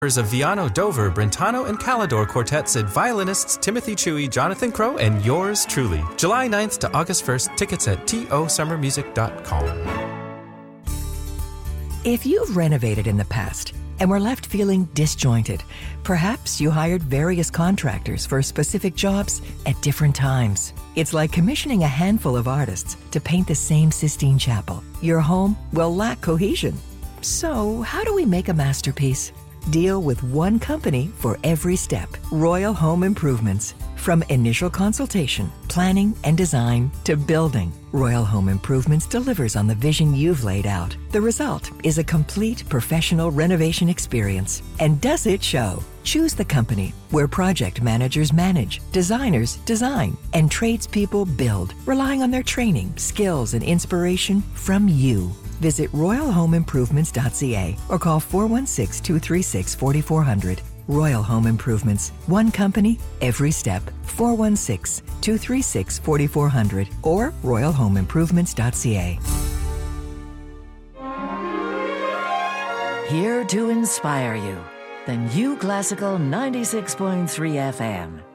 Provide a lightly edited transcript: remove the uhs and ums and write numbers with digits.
of Viano, Dover, Brentano, and Calidor quartets and violinists Timothy Chewy, Jonathan Crow, and yours truly. July 9th to August 1st, tickets at tosummermusic.com. If you've renovated in the past and were left feeling disjointed, perhaps you hired various contractors for specific jobs at different times. It's like commissioning a handful of artists to paint the same Sistine Chapel. Your home will lack cohesion. So, how do we make a masterpiece? Deal with one company for every step. Royal Home Improvements. From initial consultation, planning and design to building, Royal Home Improvements delivers on the vision you've laid out. The result is a complete professional renovation experience. And does it show? Choose the company where project managers manage, designers design, and tradespeople build, relying on their training, skills, and inspiration from you. Visit royalhomeimprovements.ca or call 416-236-4400. Royal Home Improvements. One company, every step. 416-236-4400 or royalhomeimprovements.ca. Here to inspire you. The New Classical 96.3 FM.